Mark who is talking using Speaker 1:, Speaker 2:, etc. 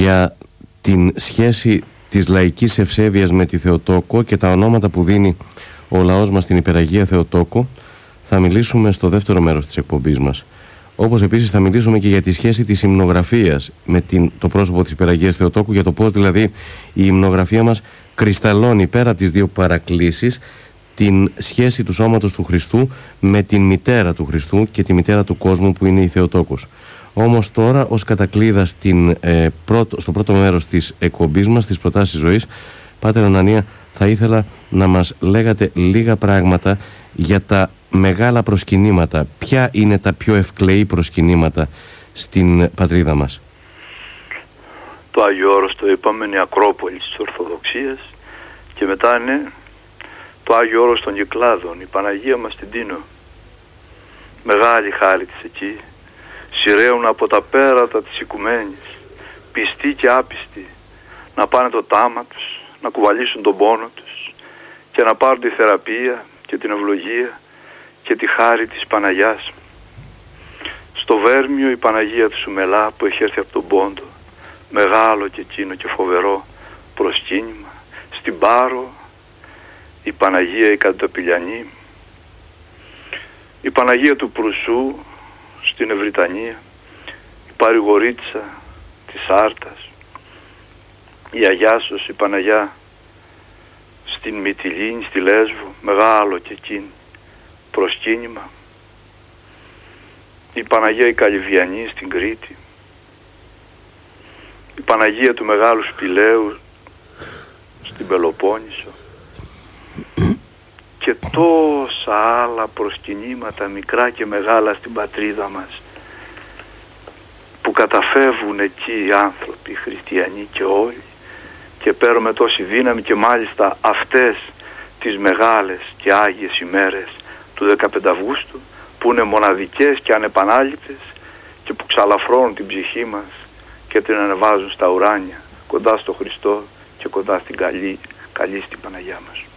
Speaker 1: για την σχέση της λαϊκής ευσέβειας με τη Θεοτόκο και τα ονόματα που δίνει ο λαός μας στην Υπεραγία Θεοτόκο θα μιλήσουμε στο δεύτερο μέρος της εκπομπής μας. Όπως επίσης θα μιλήσουμε και για τη σχέση της υμνογραφίας με το πρόσωπο της Υπεραγίας Θεοτόκου, για το πώς δηλαδή η υμνογραφία μας κρυσταλλώνει πέρα από τις δύο παρακλήσεις την σχέση του σώματος του Χριστού με την μητέρα του Χριστού και τη μητέρα του κόσμου που είναι η Θεοτόκος. Όμως τώρα ως κατακλείδα στο πρώτο μέρος της εκπομπής μας, της προτάσεις ζωής, Πάτερ Ανανία, θα ήθελα να μας λέγατε λίγα πράγματα για τα μεγάλα προσκυνήματα. Ποια είναι τα πιο ευκλαιή προσκυνήματα στην πατρίδα μας?
Speaker 2: Το Άγιο Όρος, το είπαμε, είναι η Ακρόπολη της Ορθοδοξίας, και μετά είναι το Άγιο Όρος των Κυκλάδων, η Παναγία μας στην Τίνο. Μεγάλη χάρη της εκεί. Σειραίουν από τα πέρατα της οικουμένης, πιστοί και άπιστοι, να πάνε το τάμα τους, να κουβαλήσουν τον πόνο τους και να πάρουν τη θεραπεία και την ευλογία και τη χάρη της Παναγιάς. Στο Βέρμιο η Παναγία του Σουμελά που έχει έρθει από τον Πόντο, μεγάλο και εκείνο και φοβερό προσκύνημα. Στην Πάρο η Παναγία η Καντοπηλιανή, η Παναγία του Προυσού στην Ευρυτανία, η Παρηγορίτσα της Άρτας, η Αγιάσος, η Παναγιά στην Μυτιλήνη, στη Λέσβο, μεγάλο και εκείνη προσκύνημα, η Παναγία η Καλυβιανή στην Κρήτη, η Παναγία του Μεγάλου Σπηλαίου στην Πελοπόννησο και τόσα άλλα προσκυνήματα μικρά και μεγάλα στην πατρίδα μας που καταφεύγουν εκεί οι άνθρωποι, οι χριστιανοί και όλοι, και παίρνουμε τόση δύναμη, και μάλιστα αυτές τις μεγάλες και άγιες ημέρες του 15 Αυγούστου που είναι μοναδικές και ανεπανάληπτες και που ξαλαφρώνουν την ψυχή μας και την ανεβάζουν στα ουράνια κοντά στο Χριστό και κοντά στην καλή στην Παναγιά μας.